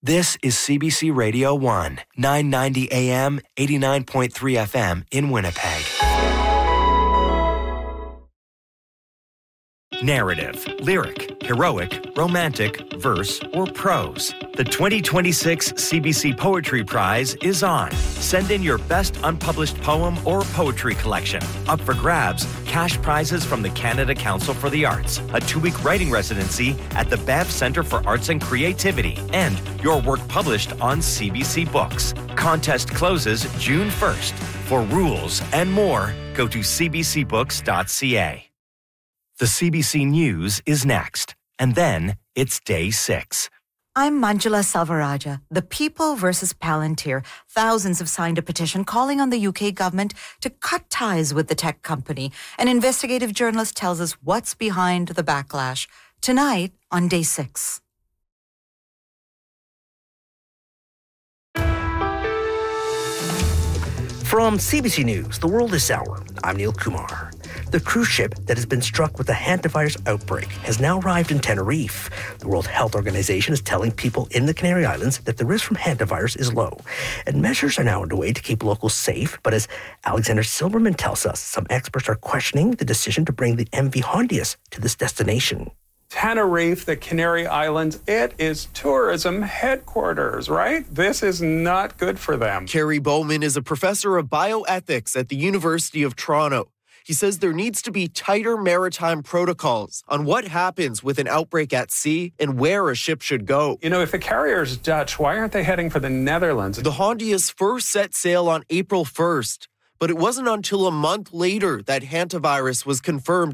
This is CBC Radio 1, 990 AM, 89.3 FM in Winnipeg. Narrative, lyric, heroic, romantic, verse, or prose. The 2026 CBC Poetry Prize is on. Send in your best unpublished poem or poetry collection. Up for grabs, cash prizes from the Canada Council for the Arts, a 2-week writing residency at the Banff Centre for Arts and Creativity, and your work published on CBC Books. Contest closes June 1st. For rules and more, go to cbcbooks.ca. The CBC News is next, and then it's Day 6. I'm Manjula Salvaraja. The People versus Palantir. Thousands have signed a petition calling on the UK government to cut ties with the tech company. An investigative journalist tells us what's behind the backlash. Tonight on Day 6. From CBC News, The World This Hour, I'm Neil Kumar. The cruise ship that has been struck with a hantavirus outbreak has now arrived in Tenerife. The World Health Organization is telling people in the Canary Islands that the risk from hantavirus is low, and measures are now underway to keep locals safe. But as Alexander Silberman tells us, some experts are questioning the decision to bring the MV Hondius to this destination. Tenerife, the Canary Islands, it is tourism headquarters, right? This is not good for them. Kerry Bowman is a professor of bioethics at the University of Toronto. He says there needs to be tighter maritime protocols on what happens with an outbreak at sea and where a ship should go. You know, if the carrier's Dutch, why aren't they heading for the Netherlands? The Hondius first set sail on April 1st, but it wasn't until a month later that hantavirus was confirmed